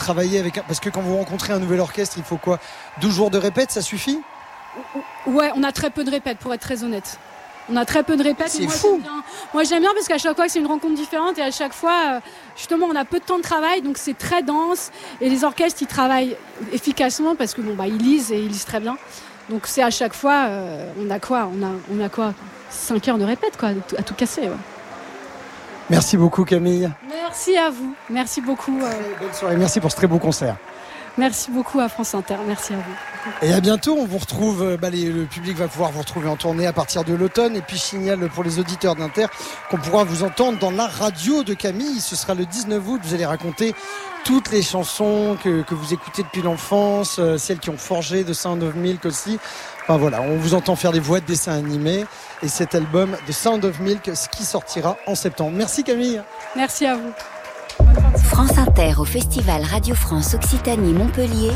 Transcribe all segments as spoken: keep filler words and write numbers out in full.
travailler avec un... Parce que quand vous rencontrez un nouvel orchestre, il faut quoi ? douze jours de répète, ça suffit ? Ouais, on a très peu de répètes, pour être très honnête. On a très peu de répètes. C'est moi, fou. J'aime bien. Moi j'aime bien parce qu'à chaque fois c'est une rencontre différente et à chaque fois justement on a peu de temps de travail, donc c'est très dense et les orchestres ils travaillent efficacement parce que bon bah ils lisent et ils lisent très bien. Donc c'est à chaque fois euh, on a quoi on a on a quoi cinq heures de répète quoi à tout casser. Ouais. Merci beaucoup Camille. Merci à vous. Merci beaucoup. Euh... Bonne soirée. Merci pour ce très beau concert. Merci beaucoup à France Inter, merci à vous. Et à bientôt, on vous retrouve, bah les, le public va pouvoir vous retrouver en tournée à partir de l'automne. Et puis je signale pour les auditeurs d'Inter qu'on pourra vous entendre dans la radio de Camille. Ce sera le dix-neuf août, vous allez raconter toutes les chansons que, que vous écoutez depuis l'enfance, euh, celles qui ont forgé de Sound of Milk aussi. Enfin voilà, on vous entend faire des voix de dessins animés. Et cet album de Sound of Milk, ce qui sortira en septembre. Merci Camille. Merci à vous. France Inter au Festival Radio France Occitanie Montpellier.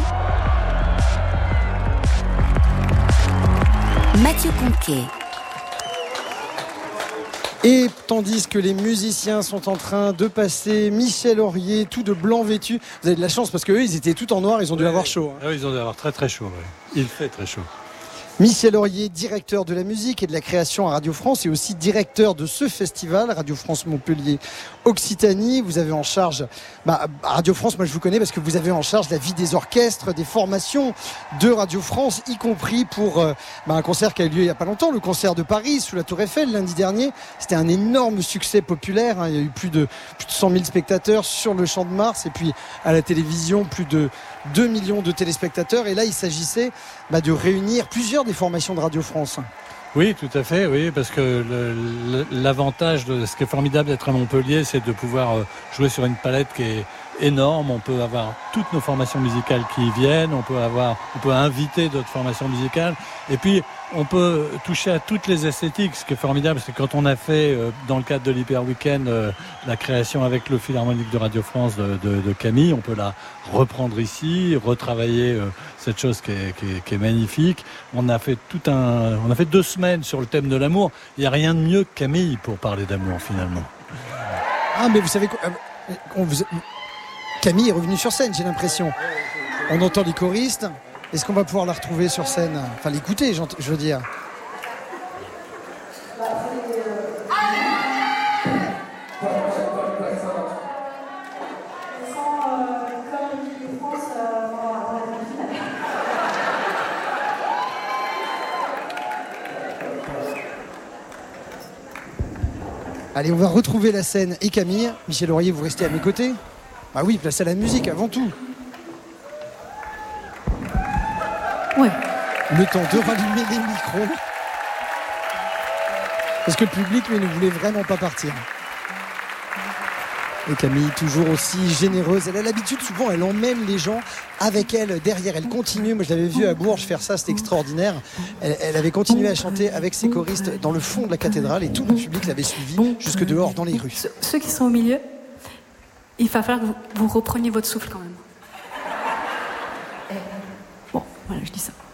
Mathieu Conquet. Et tandis que les musiciens sont en train de passer, Michel Aurier, tout de blanc vêtu. Vous avez de la chance parce qu'eux, ils étaient tout en noir, ils ont dû ouais, avoir chaud. Hein. Ah oui, ils ont dû avoir très très chaud. Ouais. Il fait très chaud. Michel Aurier, directeur de la musique et de la création à Radio France et aussi directeur de ce festival, Radio France Montpellier Occitanie. Vous avez en charge, bah, Radio France, moi je vous connais parce que vous avez en charge la vie des orchestres, des formations de Radio France, y compris pour euh, bah, un concert qui a eu lieu il n'y a pas longtemps, le concert de Paris sous la Tour Eiffel lundi dernier. C'était un énorme succès populaire, hein. Il y a eu plus de, plus de cent mille spectateurs sur le Champ de Mars et puis à la télévision plus de deux millions de téléspectateurs. Et là il s'agissait bah, de réunir plusieurs des formations de Radio France. Oui, tout à fait, oui, parce que le, l'avantage de ce qui est formidable d'être à Montpellier, c'est de pouvoir jouer sur une palette qui est énorme. On peut avoir toutes nos formations musicales qui y viennent, on peut avoir, on peut inviter d'autres formations musicales, et puis on peut toucher à toutes les esthétiques. Ce qui est formidable, c'est que quand on a fait dans le cadre de l'Hyper Weekend la création avec le Philharmonique de Radio France de, de, de Camille, on peut la reprendre ici, retravailler cette chose qui est, qui est, qui est magnifique. On a fait tout un, on a fait deux semaines sur le thème de l'amour. Il n'y a rien de mieux que Camille pour parler d'amour finalement. Ah mais vous savez quoi, on vous... Camille est revenue sur scène, j'ai l'impression. On entend les choristes. Est-ce qu'on va pouvoir la retrouver sur scène ? Enfin, l'écouter, je veux dire. Allez, on va retrouver la scène et Camille. Michel Aurier, vous restez à mes côtés ? Ah oui, place à la musique avant tout. Ouais. Le temps de rallumer les micros. Parce que le public, lui, ne voulait vraiment pas partir. Et Camille, toujours aussi généreuse. Elle a l'habitude, souvent, elle emmène les gens avec elle derrière. Elle continue. Moi, je l'avais vue à Bourges faire ça, c'était extraordinaire. Elle, elle avait continué à chanter avec ses choristes dans le fond de la cathédrale et tout le public l'avait suivi jusque dehors dans les rues. Ceux qui sont au milieu, il va falloir que vous, vous repreniez votre souffle quand même. Bon, voilà, je dis ça.